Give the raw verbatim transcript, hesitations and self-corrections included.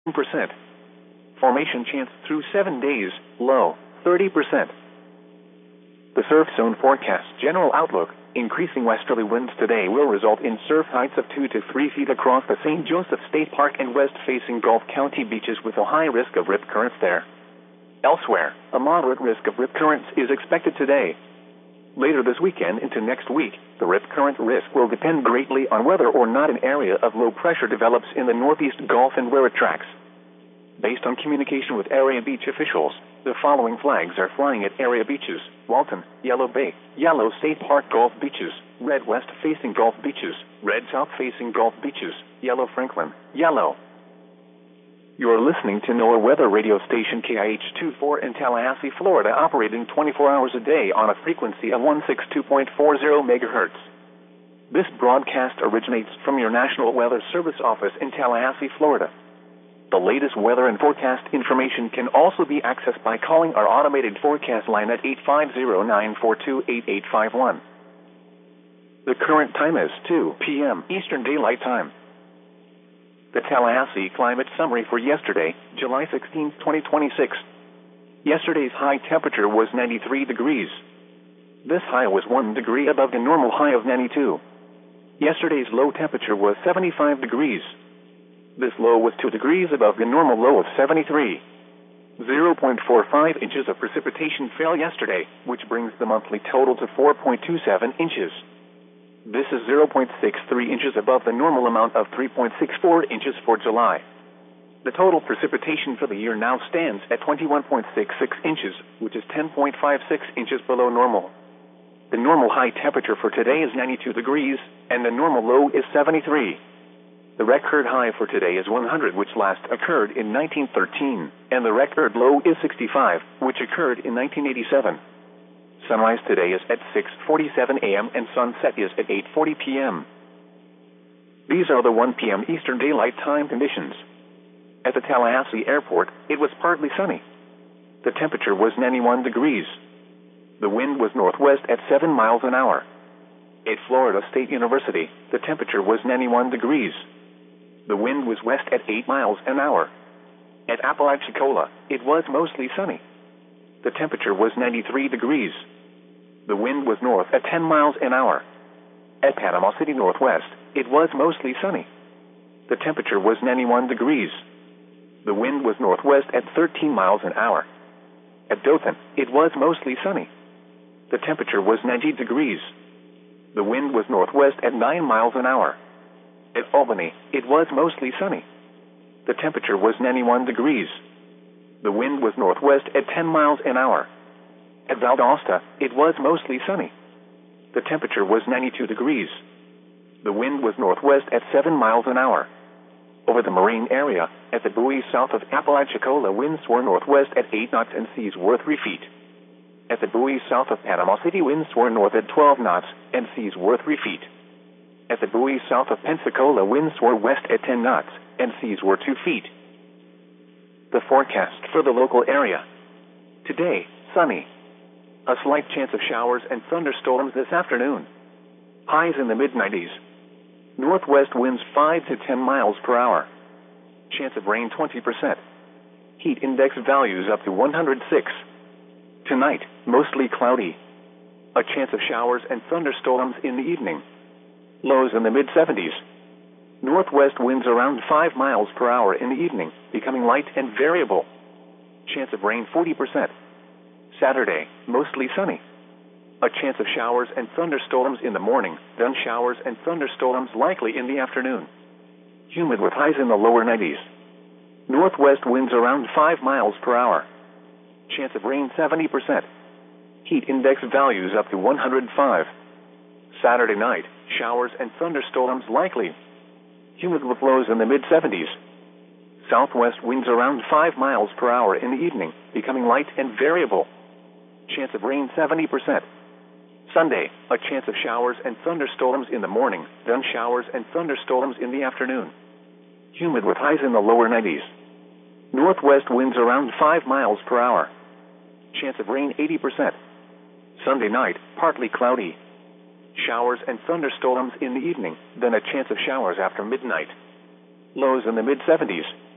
percent. Formation chance through seven days, low, thirty percent. The surf zone forecast general outlook. Increasing westerly winds today will result in surf heights of two to three feet across the Saint Joseph State Park and west-facing Gulf County beaches with a high risk of rip currents there. Elsewhere, a moderate risk of rip currents is expected today. Later this weekend into next week, the rip current risk will depend greatly on whether or not an area of low pressure develops in the northeast Gulf and where it tracks. Based on communication with area beach officials, the following flags are flying at area beaches: Walton, Yellow Bay, Yellow State Park Gulf beaches, red west-facing Gulf beaches, red south-facing Gulf beaches, yellow Franklin, yellow. You are listening to NOAA weather radio station K I H twenty-four in Tallahassee, Florida, operating twenty-four hours a day on a frequency of one sixty-two point four zero megahertz. This broadcast originates from your National Weather Service office in Tallahassee, Florida. The latest weather and forecast information can also be accessed by calling our automated forecast line at eight five zero, nine four two, eight eight five one. The current time is two p m Eastern Daylight Time. The Tallahassee Climate Summary for yesterday, July sixteenth, twenty twenty-six. Yesterday's high temperature was ninety-three degrees. This high was one degree above the normal high of ninety-two. Yesterday's low temperature was seventy-five degrees. This low was two degrees above the normal low of seventy-three. zero point four five inches of precipitation fell yesterday, which brings the monthly total to four point two seven inches. This is zero point six three inches above the normal amount of three point six four inches for July. The total precipitation for the year now stands at twenty-one point six six inches, which is ten point five six inches below normal. The normal high temperature for today is ninety-two degrees, and the normal low is seventy-three. The record high for today is one hundred, which last occurred in nineteen thirteen, and the record low is sixty-five, which occurred in nineteen eighty-seven. Sunrise today is at six forty-seven a m and sunset is at eight forty p m These are the one p m Eastern Daylight Time conditions. At the Tallahassee Airport, it was partly sunny. The temperature was ninety-one degrees. The wind was northwest at seven miles an hour. At Florida State University, the temperature was ninety-one degrees. The wind was west at eight miles an hour. At Apalachicola, it was mostly sunny. The temperature was ninety-three degrees. The wind was north at ten miles an hour. At Panama City Northwest, it was mostly sunny. The temperature was ninety-one degrees. The wind was northwest at thirteen miles an hour. At Dothan, it was mostly sunny. The temperature was ninety degrees. The wind was northwest at nine miles an hour. At Albany, it was mostly sunny. The temperature was ninety-one degrees. The wind was northwest at ten miles an hour. At Valdosta, it was mostly sunny. The temperature was ninety-two degrees. The wind was northwest at seven miles an hour. Over the marine area, at the buoys south of Apalachicola, winds were northwest at eight knots and seas were three feet. At the buoys south of Panama City, winds were north at twelve knots and seas were three feet. At the buoys south of Pensacola, winds were west at ten knots and seas were two feet. The forecast for the local area. Today, sunny. A slight chance of showers and thunderstorms this afternoon. Highs in the mid nineties. Northwest winds five to ten miles per hour. Chance of rain twenty percent. Heat index values up to one hundred six. Tonight, mostly cloudy. A chance of showers and thunderstorms in the evening. Lows in the mid seventies. Northwest winds around five miles per hour in the evening, becoming light and variable. Chance of rain forty percent. Saturday, mostly sunny. A chance of showers and thunderstorms in the morning, then showers and thunderstorms likely in the afternoon. Humid with highs in the lower nineties. Northwest winds around five miles per hour. Chance of rain seventy percent. Heat index values up to one hundred five. Saturday night, showers and thunderstorms likely. Humid with lows in the mid seventies. Southwest winds around five miles per hour in the evening, becoming light and variable. Chance of rain seventy percent. Sunday, a chance of showers and thunderstorms in the morning, then showers and thunderstorms in the afternoon. Humid with highs in the lower nineties. Northwest winds around five miles per hour. Chance of rain eighty percent. Sunday night, partly cloudy. Showers and thunderstorms in the evening, then a chance of showers after midnight. Lows in the mid seventies.